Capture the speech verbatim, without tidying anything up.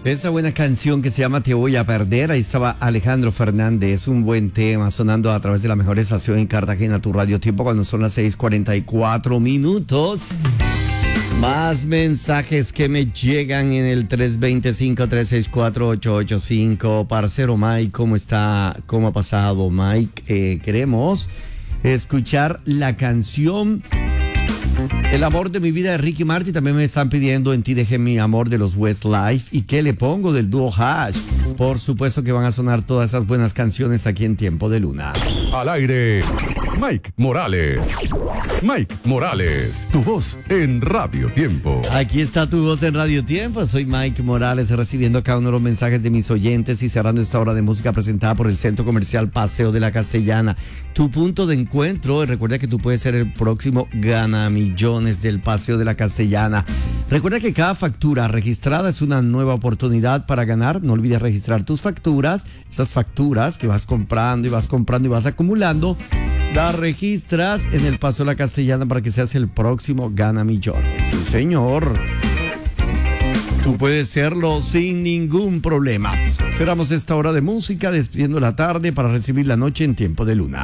Esa buena canción que se llama Te voy a perder, ahí estaba Alejandro Fernández, un buen tema sonando a través de la mejor estación en Cartagena, tu radio tiempo, cuando son las seis cuarenta y cuatro minutos. Más mensajes que me llegan en el tres dos cinco, tres seis cuatro, ocho ocho cinco. Parcero Mike, ¿cómo está? ¿Cómo ha pasado, Mike? Eh, queremos escuchar la canción El amor de mi vida de Ricky Martin. También me están pidiendo En ti dejé mi amor de los Westlife. ¿Y qué le pongo del dúo Hash? Por supuesto que van a sonar todas esas buenas canciones aquí en Tiempo de Luna. Al aire, Mike Morales. Mike Morales, tu voz en Radio Tiempo. Aquí está tu voz en Radio Tiempo. Soy Mike Morales, recibiendo cada uno de los mensajes de mis oyentes y cerrando esta hora de música presentada por el Centro Comercial Paseo de la Castellana. Tu punto de encuentro. Recuerda que tú puedes ser el próximo ganamillones del Paseo de la Castellana. Recuerda que cada factura registrada es una nueva oportunidad para ganar. No olvides registrar tus facturas. Esas facturas que vas comprando y vas comprando y vas acumulando, las registras en el Paseo de la Castellana para que seas el próximo ganamillones. Sí, señor. Tú puedes serlo sin ningún problema. Cerramos esta hora de música, despidiendo la tarde para recibir la noche en Tiempo de Luna.